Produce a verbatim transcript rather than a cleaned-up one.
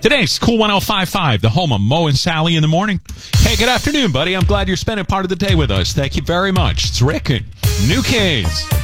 Today's Cool ten fifty-five, the home of Mo and Sally in the morning. Hey, good afternoon, buddy. I'm glad you're spending part of the day with us. Thank you very much. It's Rick and New Kids.